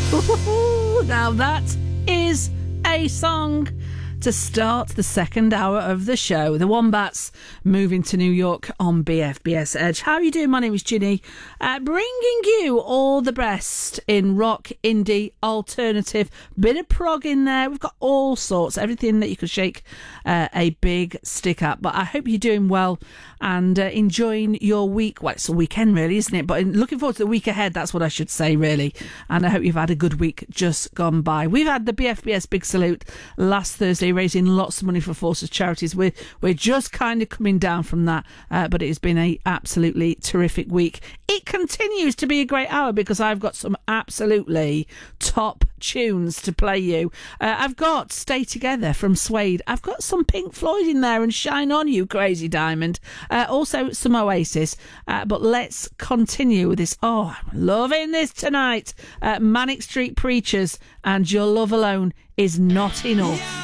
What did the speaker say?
Now that is a song to start the second hour of the show. The Wombats moving to New York on BFBS Edge. How are you doing? My name is Ginny, bringing you all the best in rock, indie, alternative, bit of prog in there. We've got all sorts, everything that you could shake a big stick at. But I hope you're doing well and enjoying your week. Well, it's a weekend really, isn't it? But looking forward to the week ahead, that's what I should say really. And I hope you've had a good week just gone by. We've had the BFBS Big Salute last Thursday, raising lots of money for Forces Charities. We're just kind of coming down from that, but it has been a absolutely terrific week. It continues to be a great hour because I've got some absolutely top tunes to play you. I've got Stay Together from Suede. I've got some Pink Floyd in there and Shine On You Crazy Diamond. Also some Oasis. But let's continue with this. Oh, I'm loving this tonight. Manic Street Preachers and Your Love Alone Is Not Enough.